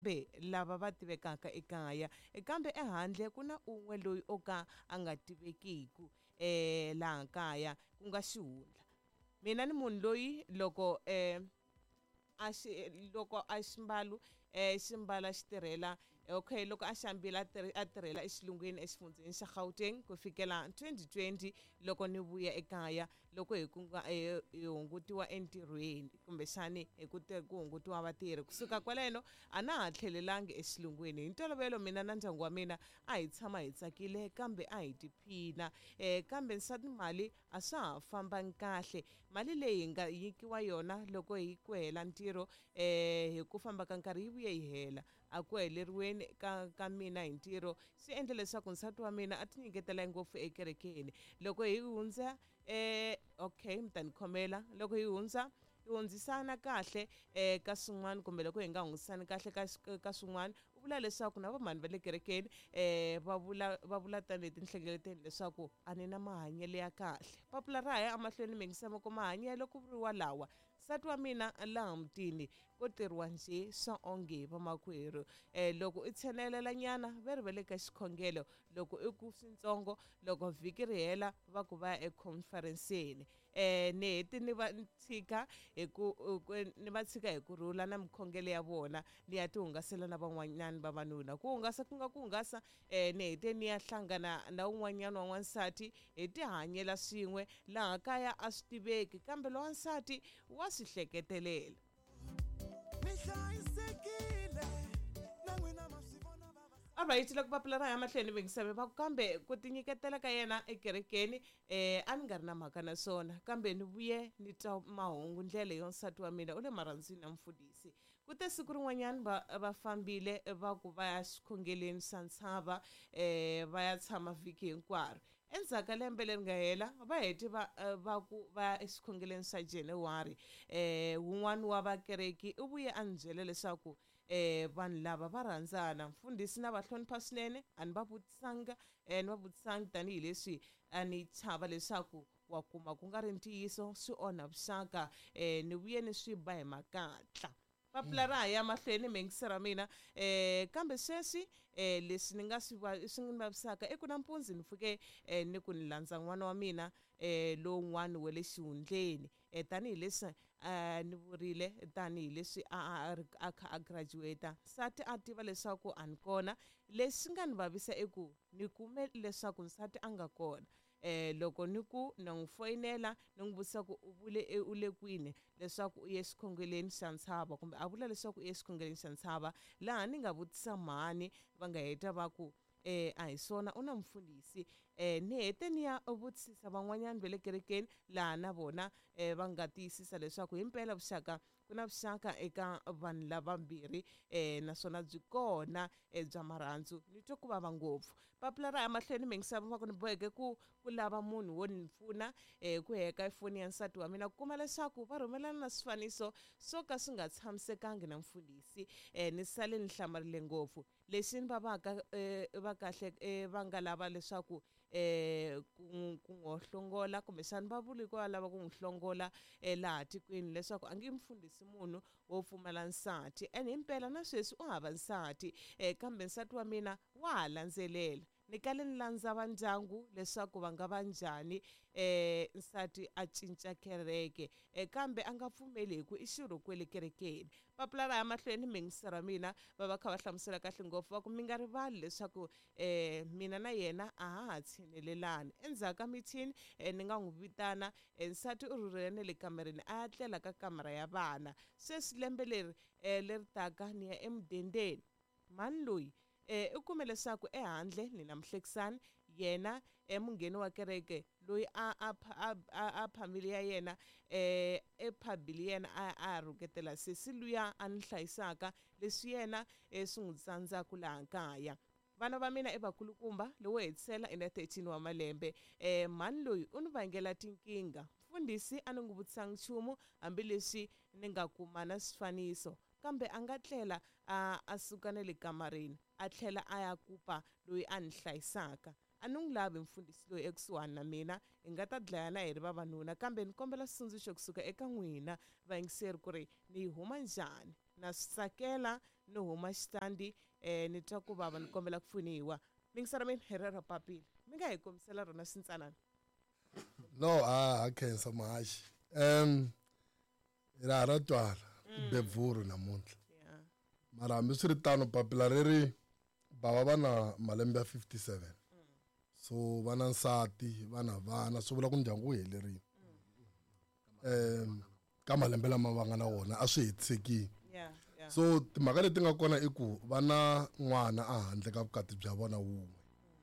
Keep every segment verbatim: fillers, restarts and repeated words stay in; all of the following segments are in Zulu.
be lava va tivekaka ekaya e kambe ehandle ku na un'we loyi o ka a nga tivekiku eh laha kaya ku nga xihundla mina ni munhu loyi loko eh a xi loko a ximbalo eh ximbala xi tirhela okay loko a xambile a tirhe- a tirhela exilungwini exifundzeni xa Gauteng ku fikela twenty twenty loko ni vuya ekaya loko hi ku nga eh, hi hungutiwa entirhweni kumbexani hi ku te- ku hungutiwa vatirhi kusuka kwaleno a na ha tlhelelangi exilungwini hi ntolovelo mina na ndyangu wa mina a hi tshama hi tsakile kambe a hi tiphina eh kambe nsati mali a swa ha fambangi kahle mali leyi hi nga nyikiwa yona loko hi ku hela ntirho eh hi ku famba ka nkarhi yi vuye yi hela a ku heleriweni ka ka mina hi ntirho swi endle leswaku nsati wa mina a ti nyiketela ngopfu ekerekeni loko hi hundza eh okay mi ta ni khomela loko hi hundza hi hundzisana kahle eh ka swin'wana kumbe loko hi nga hundzisani kahle ka s- ka swin'wana u vula leswaku na vamhani va le kerekeni eh va vula va vula tanihi tinhlengeleteni leswaku a ni na mahanyelo ya kahle papila ra ha ya emahlweni mi yingisama ku mahanyelo ku vuriwa lawa nsati wa mina laha mutini ko tirhiwa nje swa onge vamakwerhu eh loko i tshenelela nyana va ri va le ka xikhongelo loko i ku swintsongo loko vhiki ri hela va ku va ya econferenceni eh ni heti ni va ni tshika hi ku ku- ni va tshika hi kurhula na mikhongelo ya vona ni ya ti hungasela na van'wanyani vavanuna ku hungasa ku nga ku hungasa eh ni hete ni ya hlangana na un'wanyana wa n'wansati hi ti hanyela swin'we laha kaya a swi tiveki kambe lowa nsati wa swi hleketelela Mi hlayisekile na n'wina ma swi vona vavasati. alright loko papila ra ya mahlweni vingisame va ku kambe ku tinyiketela ka yena ekerekeni eh a ni nga ri na mhaka na swona kambe ni vuye ni twa mahungu ndlela yo nsati wa mina u le marhandzwini na mfundhisi ku te siku rin'wanyani va va fambile va ku va ya xikhongeleni xa ntshava eh va ya tshama vhiki hinkwaro endzhaku ka lembe leri nga hela va heti va eh, va ku va ya exikhongeleni xa January eh wun'wani wa vakereki u vuye a ni byela leswaku eh vanhu lava va rhandzana mfundhisi na va hlonipha swinene a ni va vutisanga eh ni va vutisanga tanihileswi a ni chava leswaku wa kuma ku nga ri ntiyiso swi onha vuxaka eh ni vuye ni swi ba hi makatla papila ra ha ya mahlweni mengisi ra mina eh kambe sweswi eh leswi ni nga swi va swi ni vavisaka i ku nampundzu ni pfuke eh ni ku ni landza n'wana wa mina eh lowun'wani wa le xihundleni eh tanihileswi eh ni vurile tanihileswi a a a ri- a kha a graduate nsati a tiva leswaku a ni kona leswi nga ni vavisa i ku ni kume leswaku nsati a nga kona eh loko ni ku na n'wi foyinela ni n'wi vutisa ku u vule e- u le kwini leswaku u ye xikhongeleni xa ntshava kumbe a vula leswaku u ye xikhongeleni xa ntshava laha ni nga vutisa mhani va nga heta va ku eh a hi swona u na mfundhisi eh ni hete ni ya vutisisa van'wanyani va le kerekeni laha na vona eh va nga tiyisisa leswaku himpela vuxaka ku na vuxaka eka vanhu lavambirhi eh naswona byi kona eh bya marhandzu ni twa ku vava ngopfu papila ra ya mahlweni mi yingisama va ku ni boheke ku ku lava munhu wo ni pfuna eh ku heka foni ya nsati wa mina ku kuma leswaku va rhumelana na swifaniso swo ka swi nga tshamisekangi na mfundhisi eh ni sale ni hlamarile ngopfu lexi ni vavaka eh va kahle eh va nga lava leswaku eh ku n'wi- ku n'wi hlongola kumbexani va vuli ku va lava ku n'wi hlongola eh laha tikweni leswaku a nge mfundhisi munhu wo pfumala nsati ene himpela na sweswi u hava nsati eh kambe nsati wa mina wa ha landzelela ni kale ni landza va ndyangu leswaku va nga va njhani eh nsati a cinca kereke eh kambe a nga pfumeli hi ku i xirho kwele kerekeni papila ra ya mahlweni mingisi ra mina va va kha va hlamusela kahle ngopfu va ku mi nga rivali leswaku eh mina na yena a ha ha tshinelelani endzhaku ka mithini eh ni nga n'wi vitana eh nsati u rhurhele ne le kamereni a ya tlela ka kamera ya vana sweswi lembe leri eh leri taka ni ya emudendeni mani loyi eh u kume leswaku ehandle ni na muhlekisani yena emungheni wa kereke loyi a a pha- a a- a phamili ya yena eh ephabili yena a a rhuketela sesi luya a ni hlayisaka leswi yena eh swi n'wi tsandzaka laha kaya vana va mina i vakulukumba lowo hetisela i na thirteen wa malembe eh mhani loyi u ni vangela tinkingha mfundhisi a ni n'wi vutisanga nchumu hambileswi ni nga kuma na swifaniso kambe a nga tlela a a suka na le kamareni a tlhela a ya kupa loyi a ni hlayisaka a ni n'wi lavi mfundhisi loyi ekusuhani na mina hi nga ta dlayana hi ri vavanuna kambe ni kombela switsundzuxo kusuka eka n'wina vayingiseri ku ri ni yi huma njhani na swi tsakela ni huma xitandi um ni twa ku vava ni kombela ku pfuniwa mingisara mina hi rero papila mi nga hi kombisela rona swintsanana. No, ah, akhensa mahashi. Um, ira ra twala bevhuru namuntlha. Yeah. Mara hambi swi ri tano papila riri bava va na malembe ya fifty-seven. So vana nsati vana vana swi vula ku ndyangu wu helerile. Um, ka malembe lama va nga na wona a swi hetisekile. Yeah, yeah. So timhaka leti nga kona i ku va na n'wana a handle ka vukati bya vona wun'we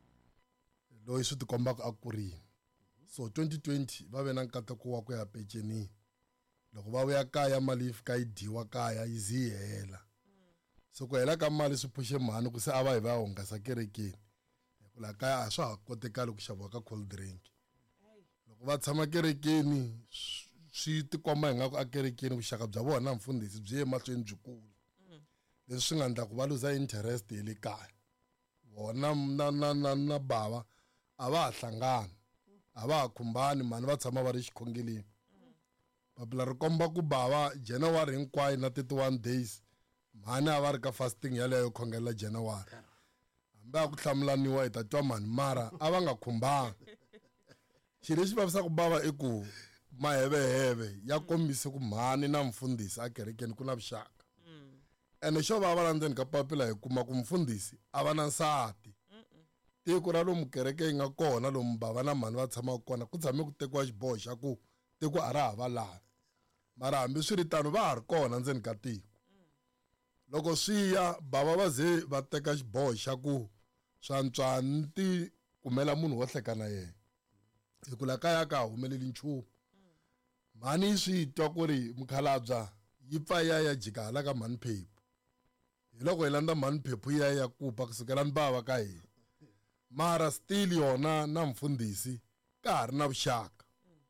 loyi swi tikombaka a kurile. So twenty twenty va ve na nkateko wa ku ya pecenini loko va vuya kaya mali yi fika yi dyiwa kaya yi zi yi hela. So ku hela ka mali swi pfuxe mhani ku se a va hi va ya hungasa kerekeni ku la kaya a swa ha kotekali ku xaviwa ka cold drink. Loko va tshama kerekeni swi tikomba hi nga ku a kerekeni vuxaka bya vona na mfundhisi byi ye mahlweni byikulu leswi swi nga endla ku va luza interest hi le kaya vona na na na na bava a va ha hlangani a va ha khumbani mani va tshama va ri xikhongeleni. Papila ri komba ku bava January hinkwayo na thirty-one days mhani a va ri ka fasting yaleyo yo khongela January hambi a ku hlamulaniwa hi ta twa mani mara a va nga khumbanga. Xilo lexi vavisaka bava i ku maheveheve ya kombise ku mhani na mfundhisi a kerekeni ku na vuxaka ene xo va va la ndzeni ka papila hi kuma ku mfundhisi a va na nsati. Tiko ra lomu kereke yi nga kona lomu bava na mhani va tshamaka kona ku tshame ku tekiwa xiboho xa ku tiko a ra ha va lavi mara hambi swi ri tano va ha ri kona ndzeni ka tiko. Loko swi ya bava va ze va teka xiboho xa ku swantswa ni ti kumela munhu wo hleka na yena hi ku la kaya ka humeleli nchumu. Mhani swi twa ku ri mukhalabya yi pfa ya ya jika hala ka mhani phephu hi loko hi landza mhani phephu ya ya kupa kusukela ni bava ka hina mara still yona na mfundhisi ka ha ri na vuxaka.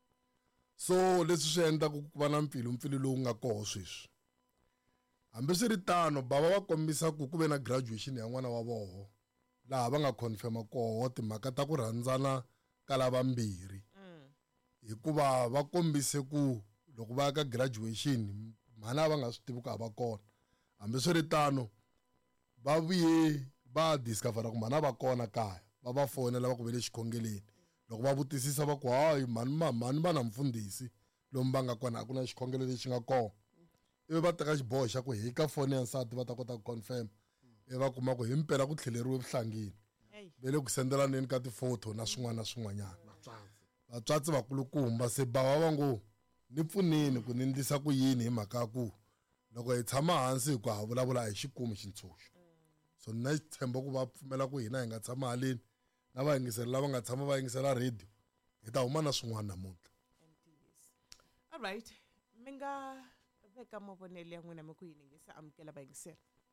So leswi swi endla ku va na mpfilu mpfilu lowu nga koho sweswi. Hambi swi ri tano bava va kombisa ku ku ve na graduation ya n'wana wa voho laha va nga confirma koho timhaka ta ku rhandzana ka lavambirhi hikuva va kombise ku loko va ya ka graduation mhani a va nga swi tivi ku a va kona. Hambi swi ri tano va vuye va discovera ku mhani a va kona kaya va va fonela va ku ve le xikhongeleni loko va vutisisa va ku hayi mhani mhani va na mfundhisi lomu va nga kona a ku na xikhongelo lexi nga kona. Ivi va teka xiboho xa ku hi ka foni ya nsati va ta kota ku confirm ivi va kuma ku hi mpela ku tlheleriwe vuhlangini ve le ku sendelaneni ka tifoto na swin'wana na swin'wanyana. Vatswatsi vakulukumba se bava va ngo ni pfuneni ku ni ndlisa ku yini hi mhaka ku loko hi tshama hansi hi ku ha vulavula hi xikumi xintshunxo. So ni na xitshembo ku va pfumela ku hina hi nga tshama haleni na vayingiseri lava nga tshama va yingisela radio hi ta huma na swin'wana namuntlha. All right mi nga veka mavonelo ya n'wina mi ku yini nge se amukela vayingiseri.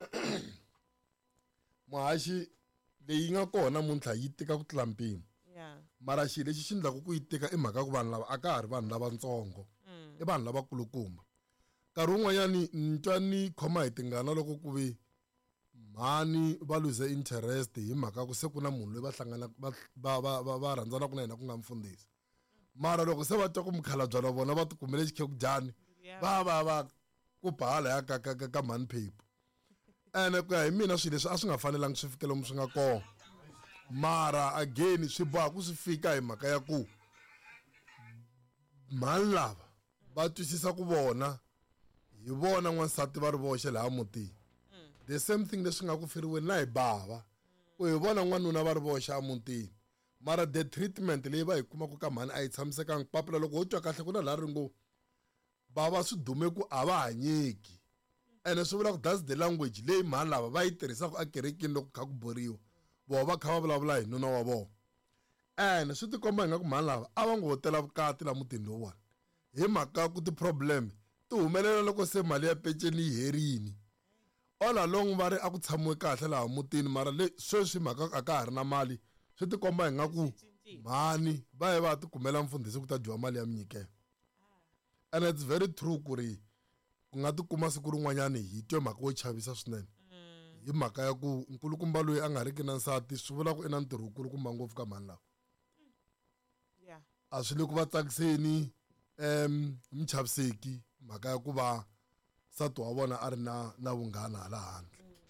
Muhaxi leyi nga kona namuntlha yi tika ku tlula mpimo mara xilo lexi xi endlaka ku yi tika i mhaka ku vanhu lava a ka ha ri vanhu lavatsongo i vanhu lavakulukumba. Nkarhi wun'wanyani ni twa ni khoma hi tingana loko ku ve mhani va luze interest hi mhaka ku se ku na munhu loyi va hlangana va va va va rhandzanaka na yena ku nga mfundhisi mara loko se va twa ku mukhalabya na vona va tikumele xikhekujani va va va ku bahala ya ka ka ka ka mhani phephu ene ku ya hi mina swilo leswi a swi nga fanelangi swi fikela lomu swi nga kona mara again swi boha ku swi fika hi mhaka ya ku mhani lava va twisisa ku vona hi vona n'wansati va ri voxe laha mutini. The same thing leswi nga ku feriweni na hi bava ku hi vona n'wanuna va ri voxe emutini mara the treatment leyi va hi kumaka ka mhani a yi tshamisekanga. Papila loko ho twa kahle ku na laha ri ngo bava swi dume ku a va hanyeki ene swi vula ku that's the language leyi mhani lava va yi tirhisaka ekerekeni loko kha ku boriwa voho va kha va vulavula hi nuna wa vona ene swi tikomba hi nga ku mhani lava a va ngo hotela vukati laha mutini lowuwani hi mhaka ku ti-problem ti humelela loko se mali ya peceni yi herini. All along va ri a ku tshamiwe kahle laha mutini mara le sweswi mhaka a ka ha ri na mali swi tikomba hi nga ku mhani va ye va ti kumela mfundhisi ku ta dyiwa mali ya minyikelo and it's very true ku ri ku nga tikuma siku rin'wanyani hi twe mhaka wo chavisa swinene hi mhaka ya ku nkulukumba loyi a nga riki na nsati swi vula ku i na ntirho wukulukumba ngopfu ka mhani lawa. A swi le ku va tsakiseni um muchaviseki mhaka ya ku va nsati wa vona a ri na na vunghana hala handle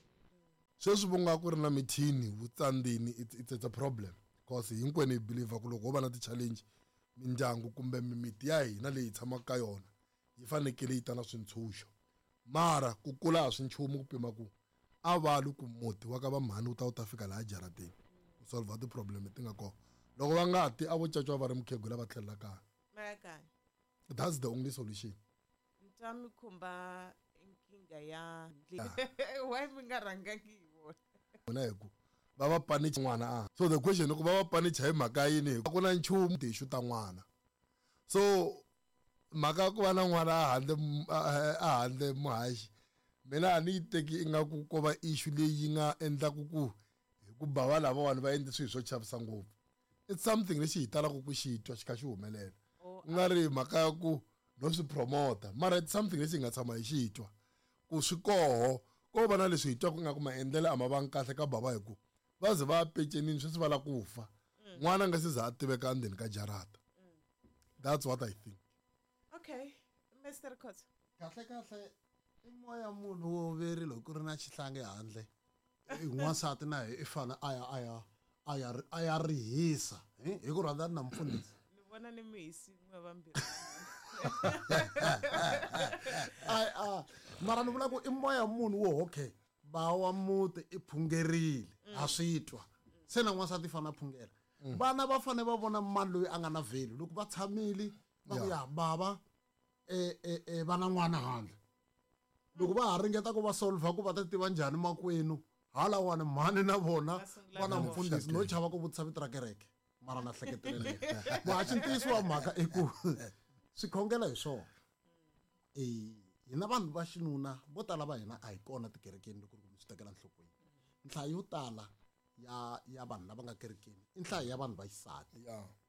sweswi vo nga ku ri na mithini vutsandini it's, it's, it's a problem because hinkwenu hi believe ku loko ho va na ti-challenge mindyangu kumbe mimiti ya hina leyi tshamaka ka yona yi fanekele yi ta na swintshunxo mara ku kula a swi nchumu ku pima ku a vali ku muti wa ka va mhani wu ta wu ta fika laha jarateni ku solva ti-problem ti nga kona loko va nga ti a vo caciwa va ri mukhegula va tlhelela kaya Mayakanye. that's the only solution Nta mi khumba nkingha ya why mi nga rhangangi hi vona? vona hi ku va va panicha n'wana a so the question i ku va va panicha hi mhaka yini hi ku na nchumu tixu ta n'wana so mhaka ya ku va na n'wana a handle a handle muhaxi mina a ni yi teki ingaku ko va issue leyi nga endlaku ku hi ku bava lavawani va endle swilo swo chavisa ngopfu it's something lexi hi talaka ku xi twa xi kha xi humelela ku nga ri mhaka ya ku no swi promota mara it's something lexi hi nga tshama hi xi twa ku swi koho ko va na leswi hi twaku ingaku maendlelo a ma vangi kahle ka bava hi ku va ze va ya pecenini sweswi va la ku fa n'wana nga se za a tiveka endzeni ka jarata that's what I think. Okay, Mister Khotso. kahle kahle i moya munhu wo veri loko ku ri na xihlangi handle n'wansati na i fana a ya a ya a ya a ya rihisa hi hi ku rhandza na mfundhisi Ni vona ni mi hisin'we vambirhi. ai a mara ni vula ku i moya munhu wo okay ba wa muti i phungerile ha swi twa se na n'wansati i fana phungela vana va fane va vona mani loyi a nga na value loko va tshamile va ku ya bava e e va na n'wana handle loko va ha ringeta ku va solva ku va ta tiva njhani makwenu hala wani mhani na vona va na mfundhisi no chava ku vutisa vito ra kereke mara na hleketelele muhaxi ntiyiso wa mhaka i ku swi khongela hi swona hina vanhu va xinuna vo tala va hina a hi kona tikerekeni loko mi swi tekela nhlokweni nhlayo yo tala ya ya vanhu lava nga kerekeni i nhlayo ya vanhu va xisati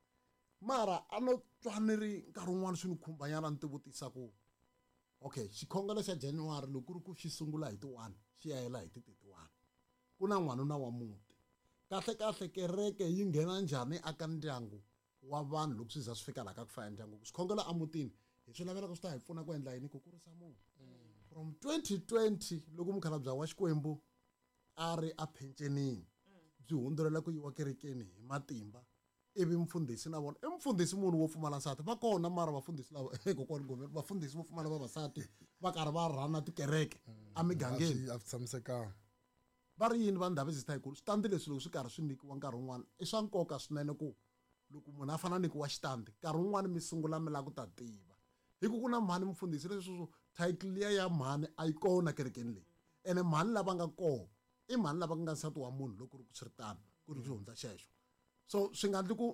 mara a no twa ni ri nkarhi wun'wana swi ni khumbanyana ni ti vutisa ku okay xikhongelo xa January loko ku ri ku xi sungula hi ti one xi ya hela hi ti thirty-one ku na n'wanuna wa muti kahle kahle kereke yi nghena njhani aka ndyangu wa vanhu loko swi za swi fika laha ka ku faya ndyangu swikhongelo emutini hi swi lavela ku swi ta hi pfuna ku endla yini ku kurisa muti from twenty twenty loko mukhalabye wa Xikwembu a ri a phencenini byi hundzulela ku yiwa kerekeni hi matimba ivi mfundhisi na vona i mfundhisi munhu wo pfumala nsati va kona mara vafundhisi lava kokwani Gomero vafundhisi vo pfumala vavasati va karhi va rhana tikereke emigangeni a swi tshamisekanga va ri yini vanhu davizita yikulu switandi leswi loko swi karhi swi nyikiwa nkarhi wun'wana i swa nkoka swinene ku loko munhu a fana nyikiwa xitandi nkarhi wun'wana mi sungula mi lava ku ta tiva hi ku ku na mhani mfundhisi leswi swo title liya ya mhani a yi kona kerekeni leyi ene mhani lava nga kona i mhani lava ku nga nsati wa munhu loko ku ri ku swi ri tano ku ri swi hundza xexo so swi nga ndli ku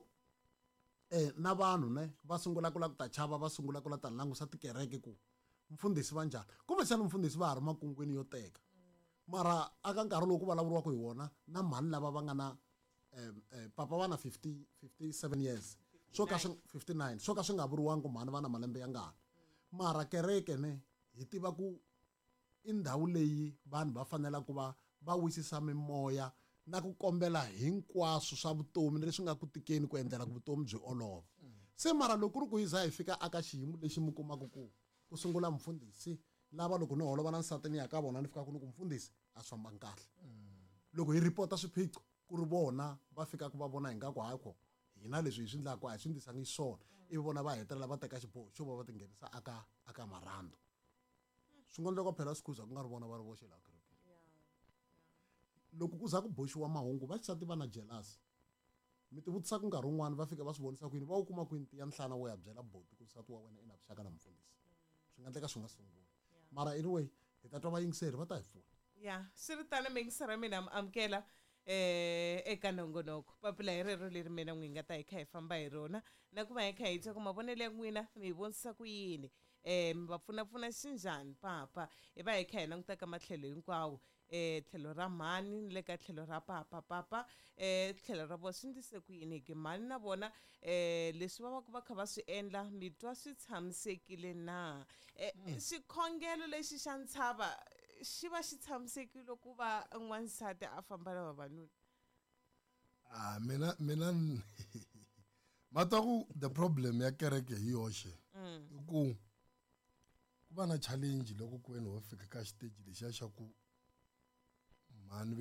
eh na vanhu ne va sungula ku la ku ta chava va sungula ku la ta langusa tikereke ku mfundhisi va njhani kumbe xana mfundhisi va ha ri makungwini yo teka mara aka nkarhi lowu ku vulavuriwaka hi wona na mhani lava va nga na eh papa va na fifty fifty-seven years swo ka swi fifty-nine swo ka swi nga vuriwangi mhani va na malembe ya ngani mara kereke ne hi tiva ku i ndhawu leyi vanhu va fanela ku va va wisisa mimoya na ku kombela hinkwaswo swa vutomi leswi nga ku tikeni ku endlela ku vutomi byi olova se mara loko ri ku yi za hi fika aka xiyimo lexi mi kumaka ku ku sungula mfundhisi lava loko ni holova na nsati ni ya ka vona ni fika ku ni ku mfundhisi a swi fambangi kahle loko hi ripota swiphiqo ku ri vona va fika ku va vona hi nga ku hayiko hina leswi hi swi endlaka a hi swi ndlisangi swona ivi vona va hetelela va teka xiboho xo va va tinghenisa aka aka marhando swi nga endleka phela sikhuza ku nga ri vona va ri voxe laha loko ku za ku boxiwa mahungu va xisati va na jealous mi ti vutisa ku nkarhi wun'wana va fika va swi vonisa ku yini va wu kuma kwini tiya nhlana wo ya byela boti ku nsati wa wena i na vuxaka na mfundhisi swi nga endleka swi nga sungula mara anyway hi ta twa vayingiseri va ta hi pfuna ya swi ri tani mingisera mina mi amukela eh eka nongonoko papila hi rero leri mina n'wi nga ta hi kha hi famba hi rona na ku va hi kha hi twa ku mavonelo ya n'wina mi hi vonisa ku yini eh mi va pfunapfuna xinjhani papa hi va hi kha hi languta ka matlhelo hinkwawo eh tlhelo ra mhani ni le ka tlhelo ra papa papa eh tlhelo ra vona swi ndlise ku yini ke mhani na vona eh leswi va va ku va kha va swi endla mi twa swi tshamisekile na xikhongelo lexi xa ntshava xi va xi tshamisekile ku va n'wansati a famba na vavanuna ah mina mina mataku the problem ya kereke hi yoxe ku ku va na challenge loko kwenu ho fika ka stage lexiya xa ku mhani